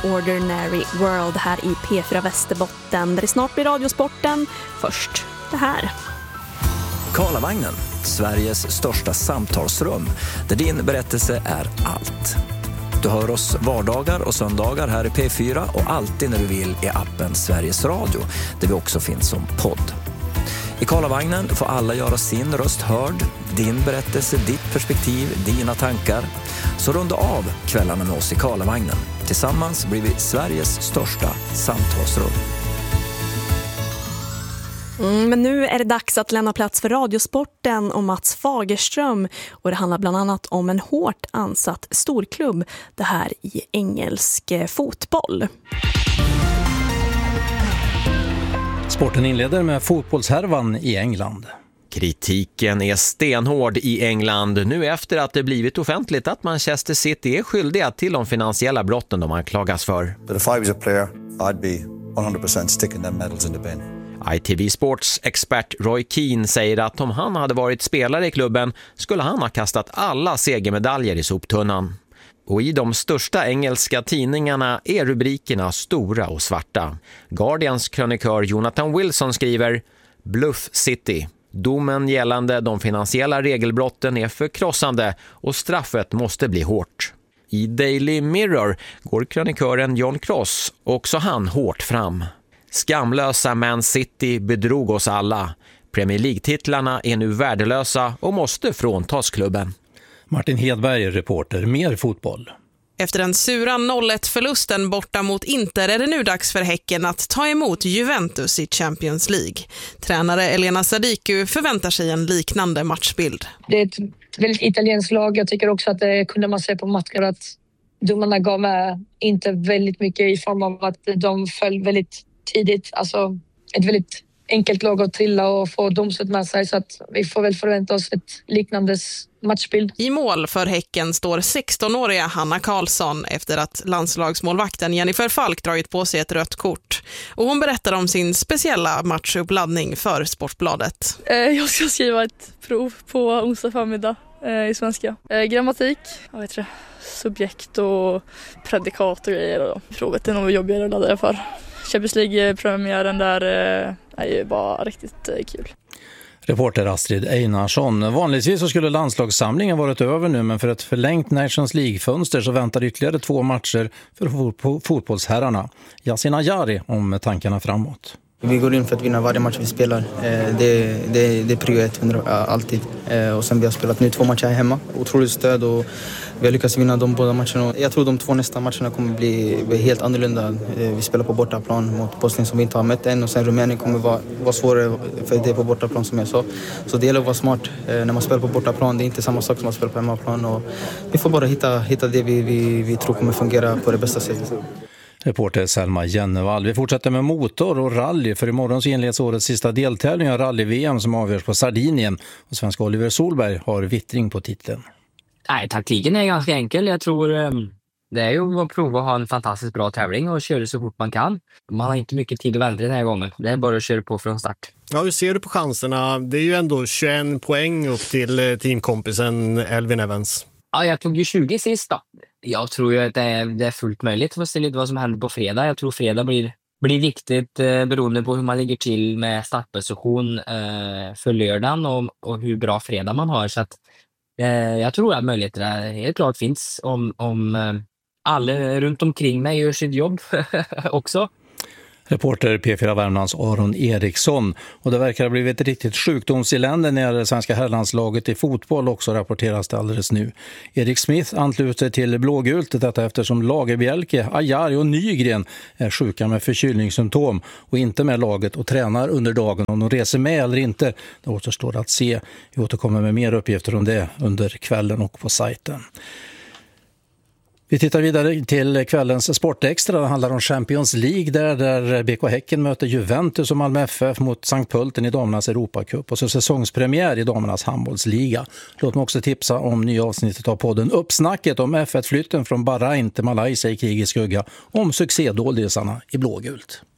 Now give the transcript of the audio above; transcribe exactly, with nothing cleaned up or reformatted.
Ordinary World här i P fyra Västerbotten, där det snart blir Radiosporten. Först det här. Karlavagnen, Sveriges största samtalsrum, där din berättelse är allt. Du hör oss vardagar och söndagar här i P fyra och alltid när du vill i appen Sveriges Radio, där vi också finns som podd. I Karlavagnen får alla göra sin röst hörd, din berättelse, ditt perspektiv, dina tankar. Så runda av kvällarna med oss i Karlavagnen. Tillsammans blir vi Sveriges största samtalsrum. Mm, men nu är det dags att lämna plats för Radiosporten och Mats Fagerström. Och det handlar bland annat om en hårt ansatt storklubb, det här i engelsk fotboll. Sporten inleder med fotbollshärvan i England. Kritiken är stenhård i England nu efter att det blivit offentligt att Manchester City är skyldiga till de finansiella brotten de anklagas för. But if I was a player, I'd be one hundred percent sticking them medals in the bin. I T V Sports expert Roy Keane säger att om han hade varit spelare i klubben skulle han ha kastat alla segermedaljer i soptunnan. Och i de största engelska tidningarna är rubrikerna stora och svarta. Guardians krönikör Jonathan Wilson skriver: Bluff City. Domen gällande de finansiella regelbrotten är förkrossande och straffet måste bli hårt. I Daily Mirror går krönikören John Cross också han hårt fram. Skamlösa Man City bedrog oss alla. Premier League-titlarna är nu värdelösa och måste fråntas klubben. Martin Hedberg, reporter, mer fotboll. Efter den sura noll ett-förlusten borta mot Inter är det nu dags för Häcken att ta emot Juventus i Champions League. Tränare Elena Sadiku förväntar sig en liknande matchbild. Det är ett väldigt italienskt lag. Jag tycker också att det kunde man se på matcher att domarna gav med inte väldigt mycket i form av att de föll väldigt tidigt. Alltså ett väldigt enkelt lag att trilla och få domslut med sig, så att vi får väl förvänta oss ett liknande matchbild. I mål för Häcken står sexton-åriga Hanna Karlsson efter att landslagsmålvakten Jennifer Falk dragit på sig ett rött kort. Och hon berättar om sin speciella matchuppladdning för Sportbladet. Jag ska skriva ett prov på onsdag förmiddag i svenska. Grammatik, jag vet inte, subjekt och predikat och grejer. Provet är nog jobbigare att ladda för. Champions League-premiären där är ju bara riktigt kul. Reporter Astrid Einarsson. Vanligtvis så skulle landslagssamlingen varit över nu, men för ett förlängt Nations League-fönster så väntar ytterligare två matcher för fotbollsherrarna. Yasin Ayari om tankarna framåt. Vi går in för att vinna varje match vi spelar. Det, det, det är prio ett, alltid. Och sen vi har spelat nu två matcher här hemma. Otroligt stöd och vi har lyckats vinna de båda matcherna. Jag tror de två nästa matcherna kommer bli, bli helt annorlunda. Vi spelar på bortaplan mot Bosnien som vi inte har mött än. Och sen Rumänien kommer vara, vara svårare för det är på bortaplan som jag sa. Så det gäller att vara smart när man spelar på bortaplan. Det är inte samma sak som att spela på hemmaplan. Och vi får bara hitta, hitta det vi, vi, vi tror kommer fungera på det bästa sättet. Reporter Selma Jennevall. Vi fortsätter med motor och rally, för imorgon så inleds årets sista deltävling av rally-V M som avgörs på Sardinien. Och svenska Oliver Solberg har vittring på titeln. Nej, taktiken är ganska enkel. Jag tror det är ju att prova att ha en fantastiskt bra tävling och köra så fort man kan. Man har inte mycket tid att vänta den här gången. Det är bara att köra på från start. Ja, hur ser du på chanserna? Det är ju ändå tjugoett poäng upp till teamkompisen Elvin Evans. Ja, jag tog ju tjugo sist då. Jag tror ju att det är, det är fullt möjligt att se lite vad som händer på fredag. Jag tror fredag blir, blir viktigt eh, beroende på hur man ligger till med startposition eh, för lördagen och, och hur bra fredag man har. Så att, eh, jag tror att möjligheterna helt klart finns om, om eh, alla runt omkring mig gör sitt jobb också. Reporter P fyra Värmlands Aron Eriksson. Och det verkar ha blivit ett riktigt sjukdomselände när det svenska herrlandslaget i fotboll också rapporteras det alldeles nu. Erik Smith ansluter till blågult, detta eftersom Lagerbjälke, Ajari och Nygren är sjuka med förkylningssymptom och inte med laget och tränar under dagen. Om de reser med eller inte, det återstår att se. Vi återkommer med mer uppgifter om det under kvällen och på sajten. Vi tittar vidare till kvällens sportextra. Det handlar om Champions League där, där B K Häcken möter Juventus och Malmö F F mot Sankt Pölten i damernas Europacup och så säsongspremiär i damernas handbollsliga. Låt mig också tipsa om nya avsnittet av podden Uppsnacket om F ett-flytten från Bahrain till Malaysia i krigets skugga, om succédåldisarna i blågult.